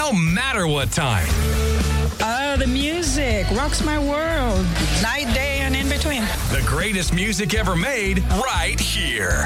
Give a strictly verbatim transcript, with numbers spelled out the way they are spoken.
no matter what time. Oh, the music rocks my world. Night, day, and in between. The greatest music ever made, right here.